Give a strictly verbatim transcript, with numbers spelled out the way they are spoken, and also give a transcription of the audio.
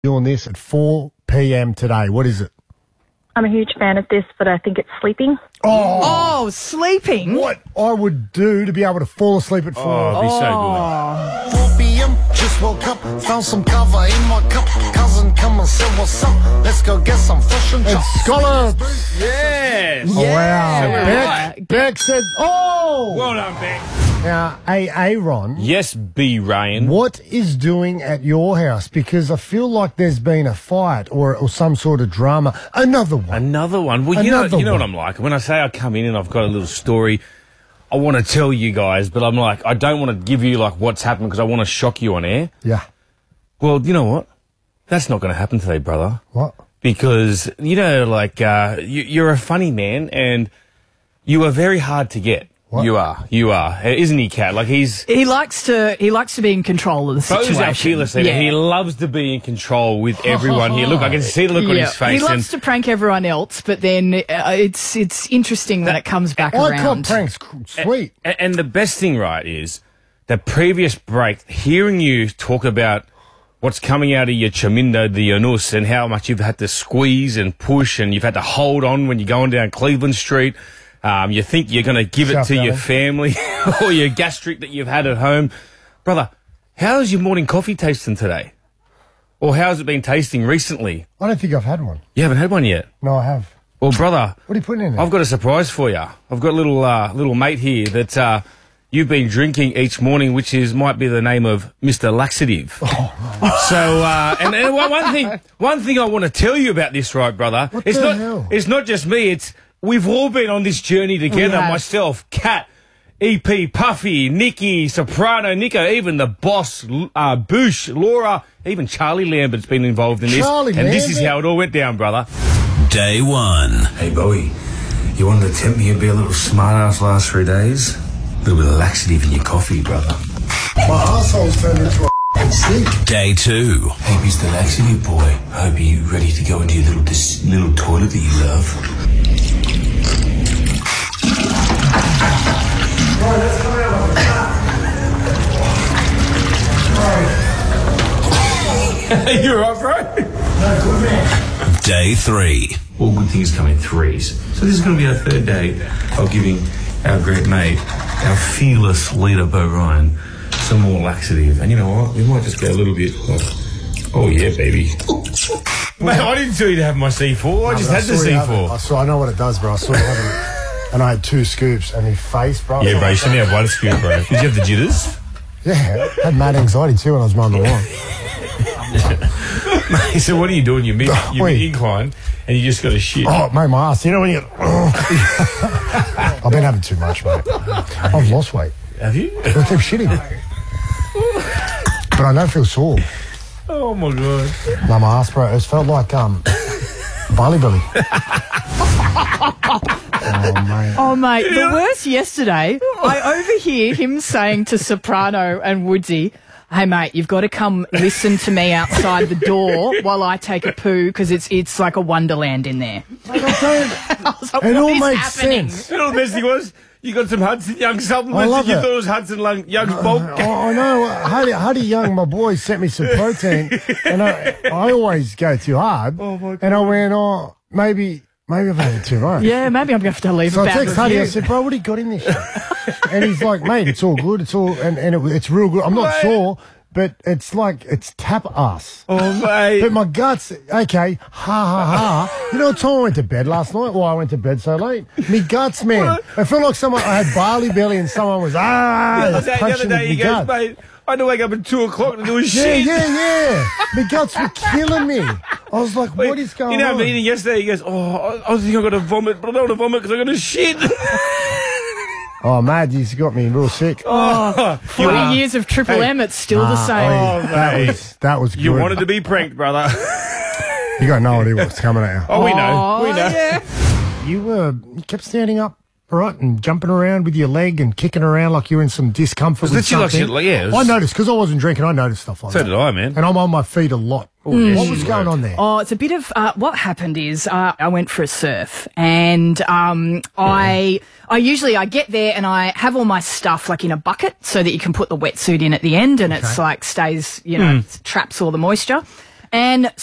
doing this at four p.m. today. What is it? I'm a huge fan of this, but I think it's sleeping. Oh, Oh, sleeping? what I would do to be able to fall asleep at four. Oh, it'd be so four p.m. Just woke up, found some cover in my cup. Cousin, come and say what's up. Let's go get some fish and And chops. scallops. good. Yes. Oh, wow. Yeah. Beck, Beck said, oh! Well done, Beck. Now, A. Aaron, Yes, B. Ryan. what is doing at your house? Because I feel like there's been a fight or, or some sort of drama. Another one. Another one. Well, you know, Another you know what one. I'm like. When I say I come in and I've got a little story, I want to tell you guys, but I'm like, I don't want to give you like what's happened because I want to shock you on air. Yeah. Well, you know what? That's not going to happen today, brother. What? Because, you know, like, uh, you, you're a funny man and you are very hard to get. What? You are. You are. Isn't he, Kat? Like, he's... He likes to he likes to be in control of the situation. Bo's our fearless leader. Yeah. He loves to be in control with everyone here. Look, I can see the look on Yeah. his face. He loves to prank everyone else, but then uh, it's it's interesting when it comes back I around. call pranks c- sweet. and, and the best thing, right, is the previous break, hearing you talk about what's coming out of your chamindo, the anus, and how much you've had to squeeze and push and you've had to hold on when you're going down Cleveland Street. Um, you think you're going to give it South to your Valley. family or your gastric that you've had at home. Brother, how's your morning coffee tasting today? Or how's it been tasting recently? I don't think I've had one. You haven't had one yet? No, I have. Well, brother, What are you putting in there? I've got a surprise for you. I've got a little uh, little mate here that uh, you've been drinking each morning, which is might be the name of Mister Laxative. Oh. So, uh, and, and one one thing, one thing I want to tell you about this, right, brother? What it's the not, hell? it's not just me. It's we've all been on this journey together. have. Myself, Kat, E P, Puffy, Nikki, Soprano, Nico, even the boss, uh, Bush, Laura, even Charlie Lambert's been involved in this. Charlie and this is Lambert? how it all went down, brother. Day one. Hey, Bowie, you wanted to tempt me and be a little smart-ass last three days? A little bit of laxative in your coffee, brother. My asshole's turned into a sink. Day two. Hey, Mister Laxative Boy, hope you're ready to go into your little dis- little toilet that you love. You're right, bro. Day three. All good things come in threes. So this is going to be our third day of giving our great mate, our fearless leader, Bo Ryan, some more laxative. And you know what? We might just go a little bit like, oh yeah, baby. Mate, I didn't tell you to have my C four. I just I had the saw C you have it. I four. saw. I know what it does, bro. I saw you having it, and I had two scoops, and his face, bro. Yeah, bro, you shouldn't have one scoop, bro. Did you have the jitters? Yeah, I had mad anxiety too when I was mowing the lawn. So what are you doing? You're mid, you're Wait. mid-incline and you just got a shit. Oh, mate, my ass. You know when you. I've been having too much, mate. I've lost weight. Have you? I keep shitting. But I don't feel sore. Oh, my God. No, my ass, bro. It's felt like um, Barley Belly. Oh, mate. Oh, mate, the worst yesterday, I overhear him saying to Soprano and Woodsy, hey, mate, you've got to come listen to me outside the door while I take a poo because it's it's like a wonderland in there. I was like, It what all is makes happening? sense. You know what the best thing was? You got some Hudson Young supplements I love and you it. thought it was Hudson Lung- Young's bulk. I, I know. Huddy, Huddy Young, my boy, sent me some protein, and I, I always go too hard. Oh, my God. And I went, oh, maybe, maybe I've had it too much. Yeah, maybe I'm going to have to leave So a I bad text Huddy, I review. said, bro, what do you got in this shit? And he's like, mate, it's all good. It's all, and, and it, it's real good. I'm not Mate. sure, but it's like, it's tap ass. Oh, mate. But my guts, okay, ha ha ha. You know what time I went to bed last night? Why I went to bed so late? Me guts, man. I felt like someone, I had barley belly and someone was, ah, the, other day, the other punching day me he goes, gut. mate, I had to wake up at two o'clock to do a Yeah, shit. yeah, yeah. My guts were killing me. I was like, what is going You know, on? I'm eating yesterday. He goes, oh, I, I think I'm going to vomit, but I don't want to vomit because I'm going to shit. Oh, mad, you got me real sick. Oh, forty are- years of Triple Hey. M, it's still the Ah, same. oh, that mate. was, that was good. You wanted to be pranked, brother. You got no idea what's coming at you. Oh, we know. Oh, We know. yeah. You, uh, you kept standing up, right, and jumping around with your leg and kicking around like you were in some discomfort was with literally like something. shit, like, yeah, it was- I noticed, because I wasn't drinking, I noticed stuff like So that. did I, man. And I'm on my feet a lot. yes, What was you going were. on there? Oh, it's a bit of uh, what happened is uh, I went for a surf, and um, I I usually I get there and I have all my stuff like in a bucket so that you can put the wetsuit in at the end, and it's like stays you know traps all the moisture. And